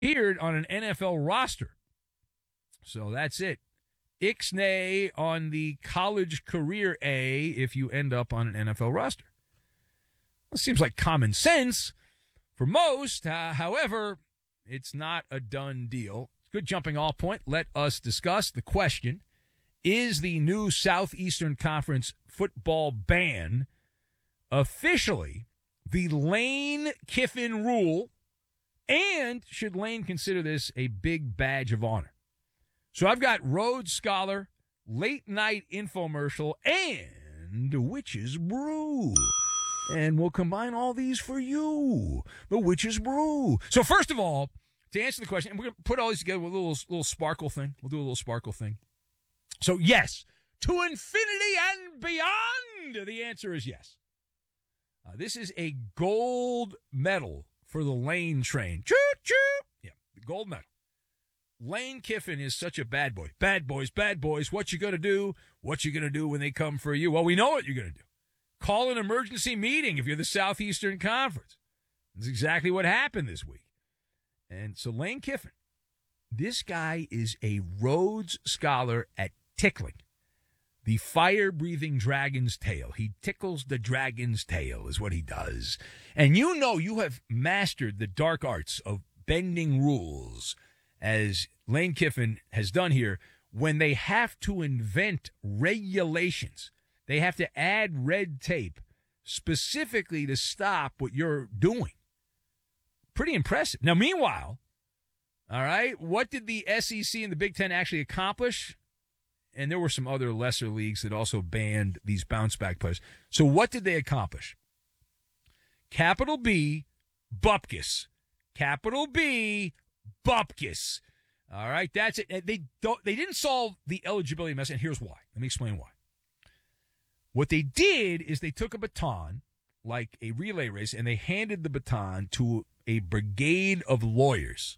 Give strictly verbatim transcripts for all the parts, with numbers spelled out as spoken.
appeared on an N F L roster. So that's it. Ixnay on the college career A if you end up on an N F L roster. Well, it seems like common sense for most. Uh, however, it's not a done deal. Good jumping off point. Let us discuss the question. Is the new Southeastern Conference football ban officially the Lane Kiffin rule? And should Lane consider this a big badge of honor? So I've got Rhodes Scholar, late night infomercial, and Witch's Brew. And we'll combine all these for you. The Witch's Brew. So first of all, to answer the question, and we're going to put all these together with a little, little sparkle thing. We'll do a little sparkle thing. So yes, to infinity and beyond, the answer is yes. Uh, this is a gold medal for the Lane train. Choo choo. Yeah, the gold medal. Lane Kiffin is such a bad boy. Bad boys, bad boys. What you gonna do? What you gonna do when they come for you? Well, we know what you're gonna do. Call an emergency meeting if you're the Southeastern Conference. That's exactly what happened this week. And so Lane Kiffin, this guy is a Rhodes Scholar at tickling the fire-breathing dragon's tail. He tickles the dragon's tail is what he does. And you know you have mastered the dark arts of bending rules, as Lane Kiffin has done here. When they have to invent regulations, they have to add red tape specifically to stop what you're doing. Pretty impressive. Now, meanwhile, all right, what did the S E C and the Big Ten actually accomplish? And there were some other lesser leagues that also banned these bounce-back players. So what did they accomplish? Capital B, Bupkis. Capital B, Bupkis. All right, that's it. They don't. They didn't solve the eligibility mess, and here's why. Let me explain why. What they did is they took a baton, like a relay race, and they handed the baton to a brigade of lawyers.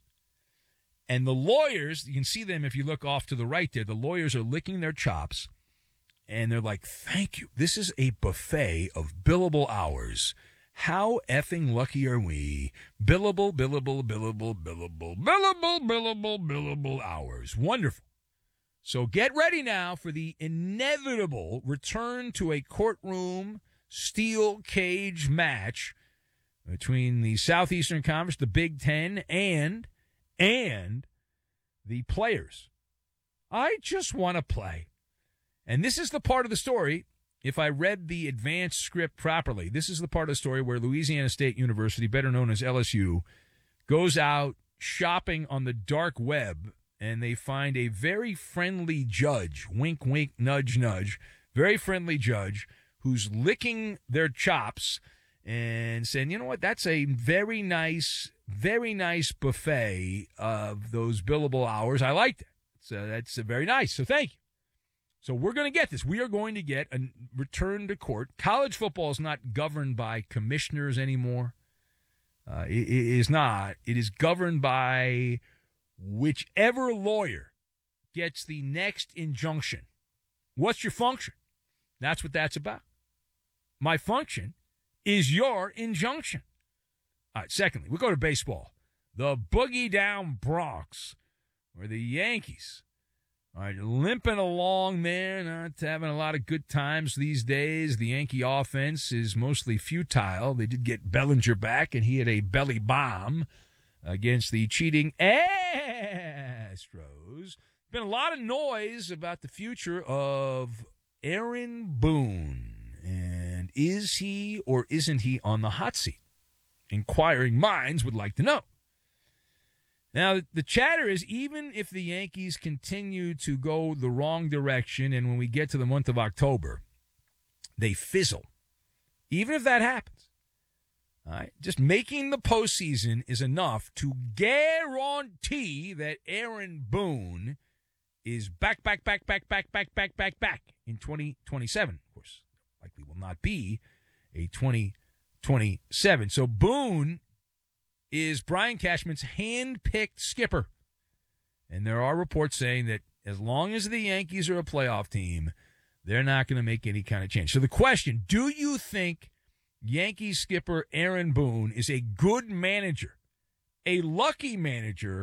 And the lawyers, you can see them if you look off to the right there, the lawyers are licking their chops, and they're like, thank you. This is a buffet of billable hours. How effing lucky are we? Billable, billable, billable, billable, billable, billable, billable hours. Wonderful. So get ready now for the inevitable return to a courtroom steel cage match between the Southeastern Conference, the Big Ten, and, and the players. I just want to play. And this is the part of the story. If I read the advanced script properly, this is the part of the story where Louisiana State University, better known as L S U, goes out shopping on the dark web, and they find a very friendly judge, wink, wink, nudge, nudge, very friendly judge who's licking their chops and saying, you know what, that's a very nice, very nice buffet of those billable hours. I like that. So that's very nice. So thank you. So we're going to get this. We are going to get a return to court. College football is not governed by commissioners anymore. Uh, it, it is not. It is governed by whichever lawyer gets the next injunction. What's your function? That's what that's about. My function is your injunction. All right, secondly, we go to baseball. The boogie down Bronx, or the Yankees, all right, limping along there, not having a lot of good times these days. The Yankee offense is mostly futile. They did get Bellinger back, and he had a belly bomb against the cheating Astros. Been a lot of noise about the future of Aaron Boone, and is he or isn't he on the hot seat? Inquiring minds would like to know. Now, the chatter is, even if the Yankees continue to go the wrong direction, and when we get to the month of October, they fizzle, even if that happens, all right, just making the postseason is enough to guarantee that Aaron Boone is back, back, back, back, back, back, back, back, back in twenty twenty-seven. Of course, likely will not be a twenty twenty-seven. So Boone is Brian Cashman's hand-picked skipper. And there are reports saying that as long as the Yankees are a playoff team, they're not going to make any kind of change. So the question, do you think Yankees skipper Aaron Boone is a good manager A lucky manager